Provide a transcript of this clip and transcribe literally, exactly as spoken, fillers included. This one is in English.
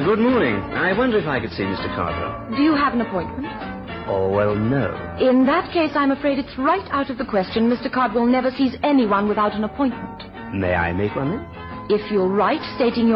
good morning. I wonder if I could see Mister Cardwell. Do you have an appointment? Oh, well, no. In that case, I'm afraid it's right out of the question. Mister Cardwell never sees anyone without an appointment. May I make one then? If you'll write stating your